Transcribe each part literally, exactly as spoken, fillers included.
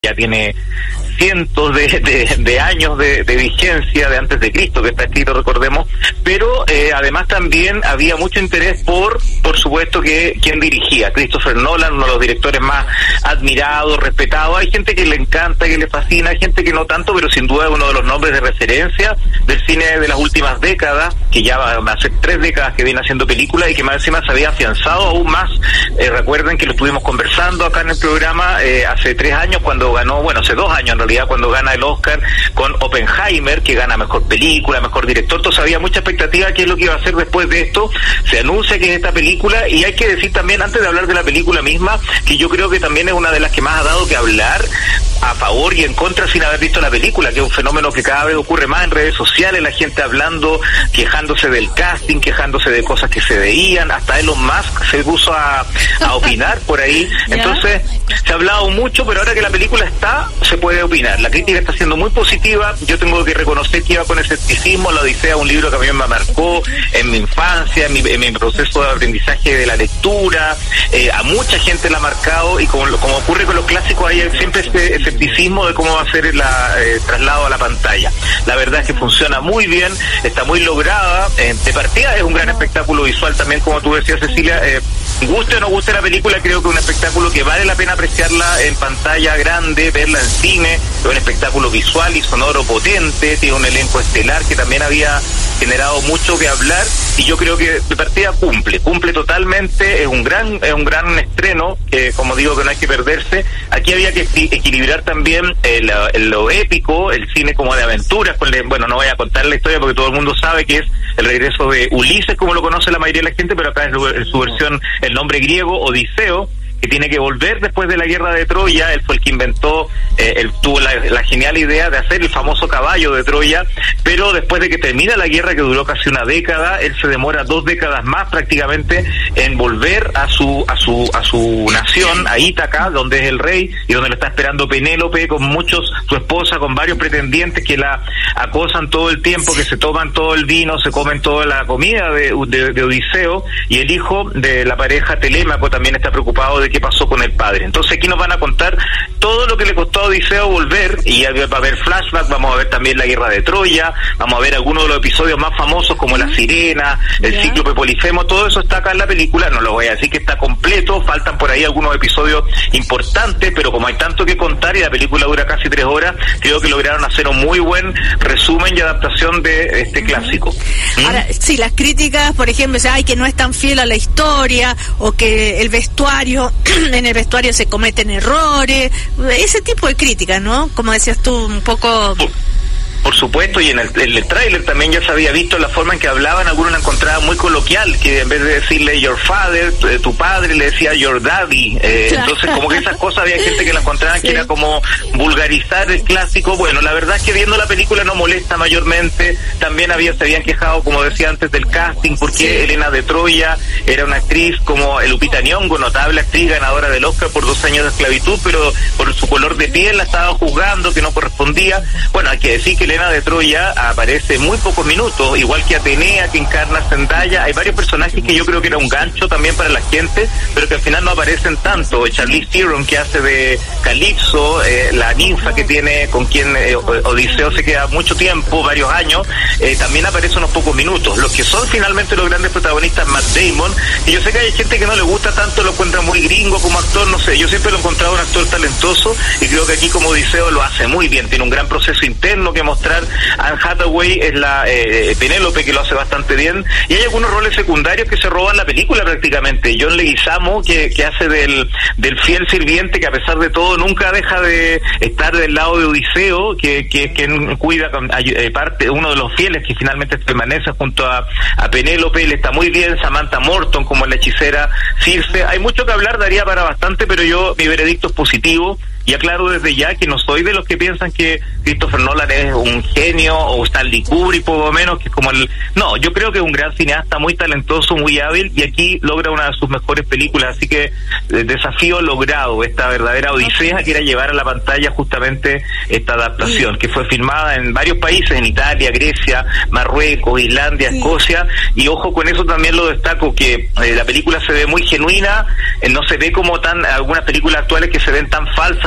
ya tiene cientos de, de, de años de, de vigencia, de antes de Cristo, que está escrito, recordemos, pero eh, además también había mucho interés por, por supuesto, que quien dirigía. Christopher Nolan, uno de los directores más admirados, respetados. Hay gente que le encanta, que le fascina, hay gente que no tanto, pero sin duda es uno de los nombres de referencia del cine de las últimas décadas, que ya va a ser tres décadas que viene haciendo películas y que más encima se había afianzado aún más. Eh, recuerden que lo estuvimos conversando acá en el programa eh, hace tres años cuando ganó, bueno, hace dos años en realidad, cuando gana el Oscar con Oppenheimer, que gana mejor película, mejor director. Entonces había mucha expectativa de qué es lo que iba a hacer después de esto. Se anuncia que es esta película, y hay que decir también, antes de hablar de la película misma, que yo creo que también es una de las que más ha dado que hablar a favor y en contra sin haber visto la película, que es un fenómeno que cada vez ocurre más en redes sociales, la gente hablando, quejándose del casting, quejándose de cosas que se veían, hasta Elon Musk se puso a, a opinar por ahí. Entonces se ha hablado mucho, pero ahora que la película está, se puede opinar. La crítica está siendo muy positiva. Yo tengo que reconocer que iba con escepticismo. La Odisea, un libro que a mí me marcó en mi infancia, en mi, en mi proceso de aprendizaje de la lectura. Eh, a mucha gente la ha marcado, y como, como ocurre con los clásicos, hay siempre este escepticismo de cómo va a ser el eh, traslado a la pantalla. La verdad es que funciona muy bien, está muy lograda. Eh, de partida es un gran espectáculo visual también, como tú decías, Cecilia. Eh, guste o no guste la película, creo que es un espectáculo que vale la pena apreciarla en pantalla grande, verla en cine. Es un espectáculo visual y sonoro potente, tiene un elenco estelar que también había generado mucho que hablar, y yo creo que de partida cumple, cumple totalmente. Es un gran, es un gran estreno, que como digo, que no hay que perderse. Aquí había que equilibrar también el, el, lo épico, el cine como de aventuras, con el, bueno, no voy a contar la historia porque todo el mundo sabe que es el regreso de Ulises, como lo conoce la mayoría de la gente, pero acá es su versión, el nombre griego, Odiseo, que tiene que volver después de la guerra de Troya. Él fue el que inventó, eh, él tuvo la, la genial idea de hacer el famoso caballo de Troya, pero después de que termina la guerra, que duró casi una década, él se demora dos décadas más prácticamente en volver a su a su a su nación, a Ítaca, donde es el rey y donde lo está esperando Penélope con muchos, su esposa, con varios pretendientes que la acosan todo el tiempo, que se toman todo el vino, se comen toda la comida de, de, de Odiseo, y el hijo de la pareja, Telémaco, también está preocupado de qué pasó con el padre. Entonces aquí nos van a contar todo lo que le costó a Odiseo volver, y va a haber flashback, vamos a ver también la guerra de Troya, vamos a ver algunos de los episodios más famosos como la sirena, el yeah. cíclope Polifemo. Todo eso está acá en la película. No lo voy a decir que está completo, faltan por ahí algunos episodios importantes, pero como hay tanto que contar y la película dura casi tres horas, creo que lograron hacer un muy buen resumen y adaptación de este clásico. ¿Mm? Ahora, sí, las críticas, por ejemplo, ay, que no es tan fiel a la historia, o que el vestuario en el vestuario se cometen errores, ese tipo de críticas, ¿no? Como decías tú, un poco... Por supuesto, y en el, en el tráiler también ya se había visto la forma en que hablaban. Algunos la encontraban muy coloquial, que en vez de decirle your father, tu padre, le decía your daddy. Eh, claro. Entonces, como que esas cosas había gente que la encontraba sí. que era como vulgarizar el clásico. Bueno, la verdad es que viendo la película no molesta mayormente. También había se habían quejado, como decía antes, del casting, porque sí. Helena de Troya era una actriz como Lupita Nyong'o, notable actriz ganadora del Oscar por dos años de esclavitud, pero por su color de piel la estaban juzgando, que no correspondía. Bueno, hay que decir que Helena de Troya aparece muy pocos minutos, igual que Atenea, que encarna a Zendaya. Hay varios personajes que yo creo que era un gancho también para la gente, pero que al final no aparecen tanto. Charlize Theron, que hace de Calypso, eh, la ninfa que tiene, con quien eh, Odiseo se queda mucho tiempo, varios años, eh, también aparece unos pocos minutos. Los que son finalmente los grandes protagonistas, Matt Damon, y yo sé que hay gente que no le gusta tanto, lo encuentra muy gringo como actor, no sé, yo siempre lo he encontrado un actor talentoso, y creo que aquí como Odiseo lo hace muy bien, tiene un gran proceso interno que mostrar. Anne Hathaway es la eh, Penélope, que lo hace bastante bien, y hay algunos roles secundarios que se roban la película prácticamente. John Leguizamo, que, que hace del, del fiel sirviente, que a pesar de todo nunca deja de estar del lado de Odiseo, que que, que cuida eh, parte uno de los fieles que finalmente permanece junto a, a Penélope. Él está muy bien. Samantha Morton como la hechicera Circe. Hay mucho que hablar, daría para bastante, pero yo mi veredicto es positivo. Y aclaro desde ya que no soy de los que piensan que Christopher Nolan es un genio, o Stanley Kubrick por lo menos, que es como el... No, yo creo que es un gran cineasta, muy talentoso, muy hábil, y aquí logra una de sus mejores películas, así que eh, desafío logrado, esta verdadera odisea que era llevar a la pantalla justamente esta adaptación, que fue filmada en varios países, en Italia, Grecia, Marruecos, Islandia, Escocia, y ojo con eso también lo destaco, que eh, la película se ve muy genuina, eh, no se ve como tan algunas películas actuales que se ven tan falsas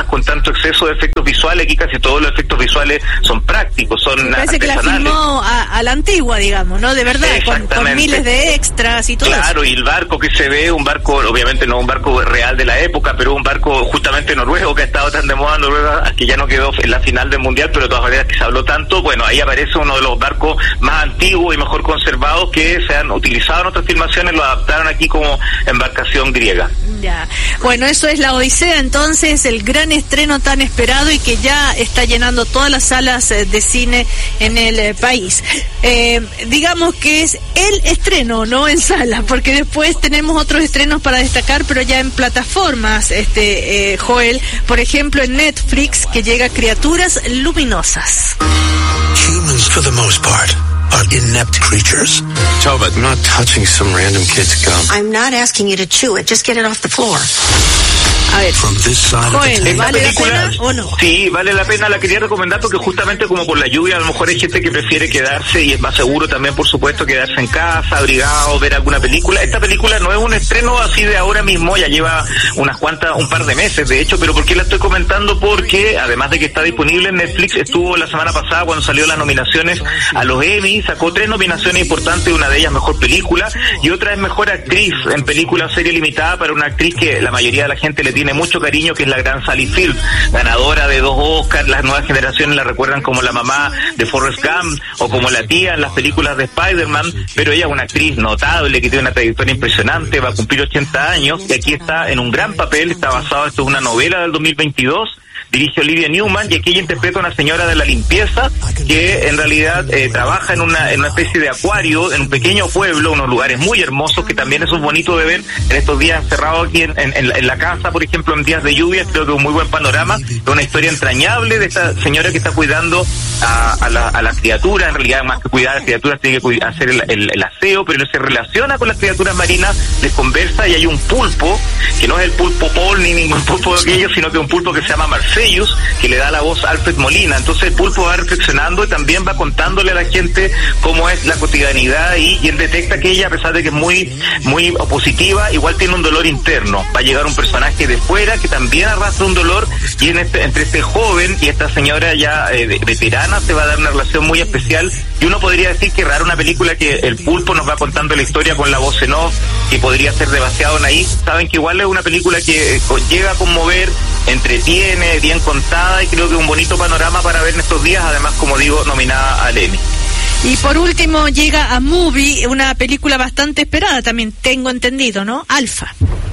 películas con tanto exceso de efectos visuales. Aquí casi todos los efectos visuales son prácticos, son Me parece artesanales. Que la filmó a, a la antigua, digamos, ¿no? De verdad, con, con miles de extras y todo Claro, eso. Y el barco que se ve, un barco, obviamente no un barco real de la época, pero un barco justamente noruego que ha estado tan de moda en Noruega, que ya no quedó en la final del Mundial, pero de todas maneras que se habló tanto. Bueno, ahí aparece uno de los barcos más antiguos y mejor conservados que se han utilizado en otras filmaciones, lo adaptaron aquí como embarcación griega. Ya. Bueno, eso es La Odisea, entonces, el gran estreno tan esperado y que ya está llenando todas las salas de cine en el país. Eh, digamos que es el estreno, no en sala, porque después tenemos otros estrenos para destacar, pero ya en plataformas, este eh, Joel, por ejemplo en Netflix, que llega Criaturas Luminosas. Humans, for the most part, are inept creatures. Tova, I'm not touching some random kid's gum. I'm not asking you to chew it, just get it off the floor. A ver, From this side Joel, of the ¿vale la película, pena o no? Sí, vale la pena, la quería recomendar porque justamente como por la lluvia, a lo mejor hay gente que prefiere quedarse y es más seguro también, por supuesto, quedarse en casa, abrigado, ver alguna película. Esta película no es un estreno así de ahora mismo, ya lleva unas cuantas, un par de meses de hecho, pero ¿por qué la estoy comentando? Porque además de que está disponible en Netflix, estuvo la semana pasada cuando salió las nominaciones a los Emmy, sacó tres nominaciones importantes, una de ellas mejor película y otra es mejor actriz en película o serie limitada para una actriz que la mayoría de la gente le tiene mucho cariño, que es la gran Sally Field, ganadora de dos Oscars. Las nuevas generaciones la recuerdan como la mamá de Forrest Gump o como la tía en las películas de Spider-Man, pero ella es una actriz notable que tiene una trayectoria impresionante, va a cumplir ochenta años y aquí está en un gran papel. Está basado, esto es una novela del dos mil veintidós, dirige Olivia Newman y aquí ella interpreta a una señora de la limpieza que en realidad eh, trabaja en una en una especie de acuario en un pequeño pueblo, unos lugares muy hermosos que también eso es bonito de ver en estos días encerrados aquí en, en, en, la, en la casa, por ejemplo, en días de lluvia. Creo que es un muy buen panorama, es una historia entrañable de esta señora que está cuidando a, a, la, a las criaturas. En realidad, más que cuidar a las criaturas, tiene que hacer el, el, el aseo, pero se relaciona con las criaturas marinas, les conversa y hay un pulpo, que no es el pulpo Paul ni ningún pulpo de aquellos, sino que es un pulpo que se llama Marcellus, que le da la voz a Alfred Molina. Entonces el pulpo va reflexionando y también va contándole a la gente cómo es la cotidianidad y, y él detecta que ella, a pesar de que es muy muy opositiva, igual tiene un dolor interno. Va a llegar un personaje de fuera que también arrastra un dolor y en este, entre este joven y esta señora ya eh, veterana se va a dar una relación muy especial y uno podría decir que raro una película que el pulpo nos va contando la historia con la voz en off, que podría ser demasiado naif. Saben que igual es una película que eh, llega a conmover, entretiene, bien contada y creo que es un bonito panorama para ver en estos días, además, como digo, nominada al Emmy. Y por último llega a Movie, una película bastante esperada también, tengo entendido, ¿no? Alfa.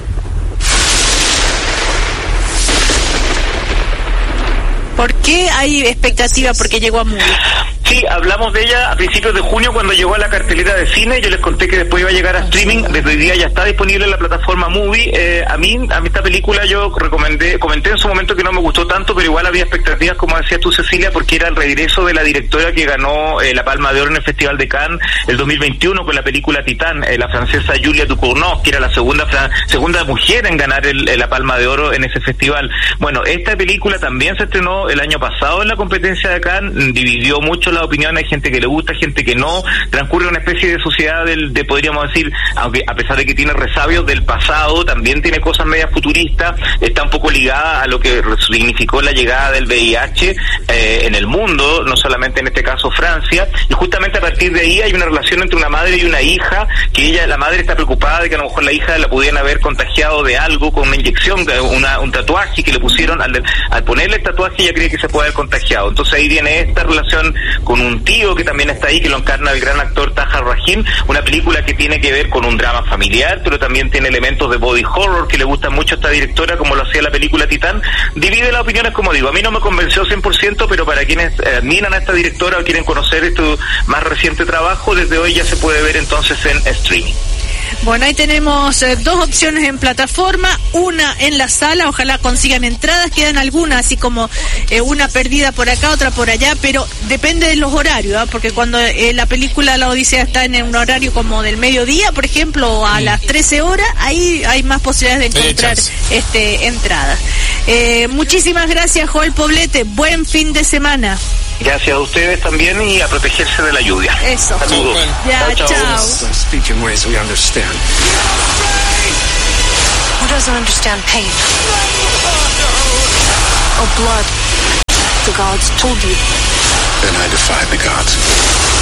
¿Por qué hay expectativa porque llegó a Movie? Sí, hablamos de ella a principios de junio cuando llegó a la cartelera de cine. Yo les conté que después iba a llegar a streaming. Desde hoy día ya está disponible en la plataforma Movie. Eh, a mí, a mí esta película yo recomendé, comenté en su momento que no me gustó tanto, pero igual había expectativas, como decías tú, Cecilia, porque era el regreso de la directora que ganó eh, la Palma de Oro en el Festival de Cannes el dos mil veintiuno con la película Titán, eh, la francesa Julia Ducournau, que era la segunda fran- segunda mujer en ganar el, el, la Palma de Oro en ese festival. Bueno, esta película también se estrenó el año pasado en la competencia de Cannes, dividió mucho las opiniones, hay gente que le gusta, gente que no. Transcurre una especie de sociedad del, de, podríamos decir, aunque a pesar de que tiene resabios del pasado, también tiene cosas medias futuristas, está un poco ligada a lo que significó la llegada del V I H eh, en el mundo, no solamente en este caso Francia, y justamente a partir de ahí hay una relación entre una madre y una hija, que ella, la madre está preocupada de que a lo mejor la hija la pudieran haber contagiado de algo con una inyección, una, un tatuaje que le pusieron, al, al ponerle el tatuaje ella cree que se puede haber contagiado. Entonces ahí viene esta relación con un tío que también está ahí, que lo encarna el gran actor Tahar Rahim, una película que tiene que ver con un drama familiar, pero también tiene elementos de body horror que le gustan mucho a esta directora, como lo hacía la película Titán. Divide las opiniones, como digo, a mí no me convenció cien por ciento, pero para quienes admiran a esta directora o quieren conocer este más reciente trabajo, desde hoy ya se puede ver entonces en streaming. Bueno, ahí tenemos eh, dos opciones en plataforma, una en la sala, ojalá consigan entradas, quedan algunas, así como eh, una perdida por acá, otra por allá, pero depende de los horarios, ¿eh? Porque cuando eh, la película La Odisea está en un horario como del mediodía, por ejemplo, o a las trece horas, ahí hay más posibilidades de encontrar este entradas. Eh, muchísimas gracias, Joel Poblete, buen fin de semana. Gracias a ustedes también y a protegerse de la lluvia. Eso. Saludos. Ya, chao. chao. Speak in ways we understand. Who doesn't understand pain? or blood, the gods told you. Then I defy